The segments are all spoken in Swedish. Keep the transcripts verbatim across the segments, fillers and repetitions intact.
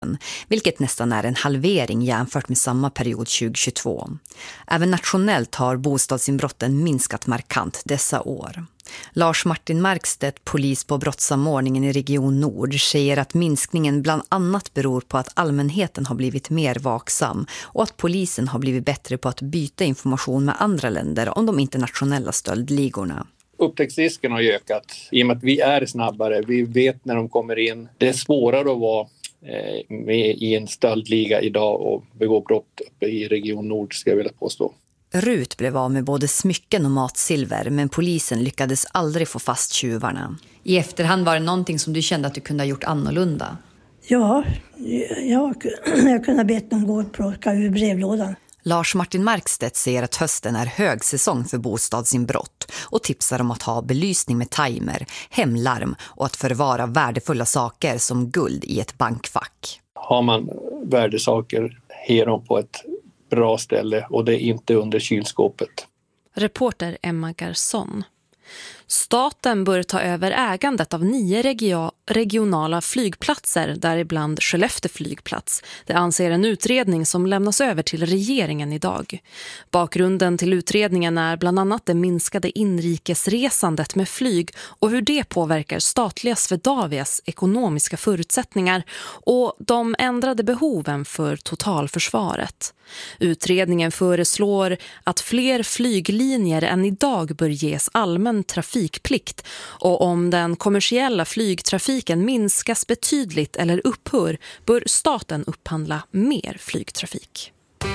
vilket nästan är en halvering jämfört med samma period tjugohundratjugotvå. Även nationellt har bostadsinbrotten minskat markant dessa år. Lars Martin Markstedt, polis på brottssamordningen i Region Nord, säger att minskningen bland annat beror på att allmänheten har blivit mer vaksam och att polisen har blivit bättre på att byta information med andra länder om de internationella stöldligorna. Upptäcktsrisken har ökat i och med att vi är snabbare. Vi vet när de kommer in. Det är svårare att vara med i en stöldliga idag och begå brott uppe i Region Nord, ska jag vilja påstå. Rut blev av med både smycken och matsilver, men polisen lyckades aldrig få fast tjuvarna. I efterhand var det någonting som du kände att du kunde ha gjort annorlunda? Ja, jag, jag kunde ha bett någon gå och plocka ur brevlådan. Lars Martin Markstedt säger att hösten är högsäsong för bostadsinbrott och tipsar om att ha belysning med timer, hemlarm och att förvara värdefulla saker som guld i ett bankfack. Har man värdesaker här dem på ett bra ställe och det är inte under kylskåpet. Reporter Emma Garson. Staten bör ta över ägandet av nio regio- regionala flygplatser, däribland Skellefteå flygplats. Det anser en utredning som lämnas över till regeringen idag. Bakgrunden till utredningen är bland annat det minskade inrikesresandet med flyg och hur det påverkar statliga Swedavias ekonomiska förutsättningar och de ändrade behoven för totalförsvaret. Utredningen föreslår att fler flyglinjer än idag bör ges allmän trafikplikt och om den kommersiella flygtrafiken minskas betydligt eller upphör bör staten upphandla mer flygtrafik.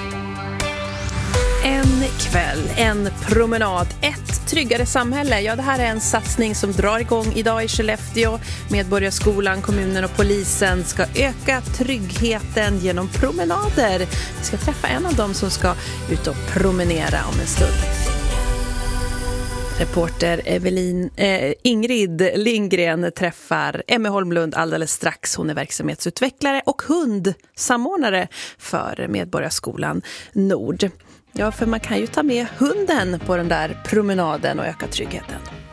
En kväll, en promenad, ett tryggare samhälle. Ja, det här är en satsning som drar igång idag i Skellefteå. Medborgarskolan, kommunen och polisen ska öka tryggheten genom promenader. Vi ska träffa en av dem som ska ut och promenera om en stund. Reporter Evelin, eh, Ingrid Lindgren träffar Emma Holmlund alldeles strax. Hon är verksamhetsutvecklare och hundsamordnare för Medborgarskolan Nord. Ja, för man kan ju ta med hunden på den där promenaden och öka tryggheten.